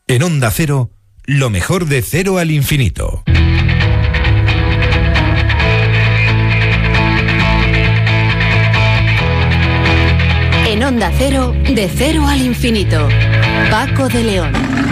En Onda Cero, lo mejor de Cero al Infinito. En Onda Cero, de Cero al Infinito. Paco de León.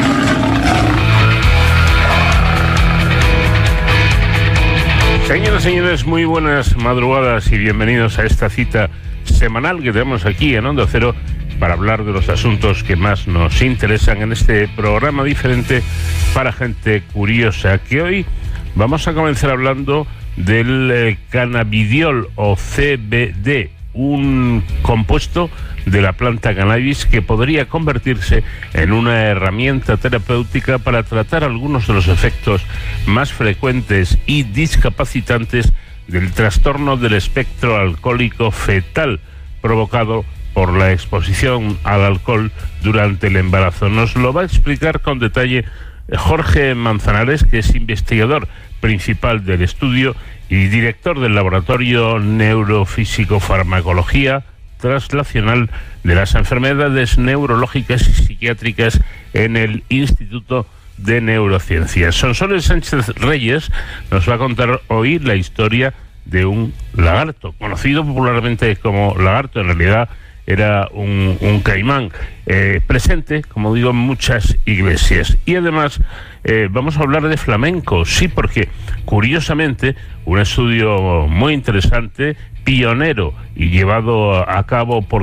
Señoras y señores, muy buenas madrugadas y bienvenidos a esta cita semanal que tenemos aquí en Onda Cero para hablar de los asuntos que más nos interesan en este programa diferente para gente curiosa, que hoy vamos a comenzar hablando del cannabidiol o CBD, un compuesto de la planta cannabis que podría convertirse en una herramienta terapéutica para tratar algunos de los efectos más frecuentes y discapacitantes del trastorno del espectro alcohólico fetal provocado por la exposición al alcohol durante el embarazo. Nos lo va a explicar con detalle Jorge Manzanares, que es investigador principal del estudio y director del Laboratorio Neurofísico-Farmacología Translacional de las Enfermedades Neurológicas y Psiquiátricas en el Instituto de Neurociencias. Sonsoles Sánchez Reyes nos va a contar hoy la historia de un lagarto, conocido popularmente como lagarto. En realidad era un caimán, presente, como digo, en muchas iglesias. Y además vamos a hablar de flamenco, sí, porque curiosamente un estudio muy interesante, pionero y llevado a cabo por